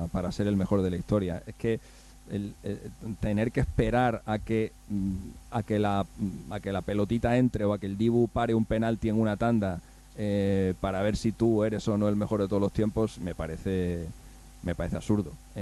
para ser el mejor de la historia. Es que tener que esperar a que la pelotita entre o a que el Dibu pare un penalti en una tanda para ver si tú eres o no el mejor de todos los tiempos me parece absurdo.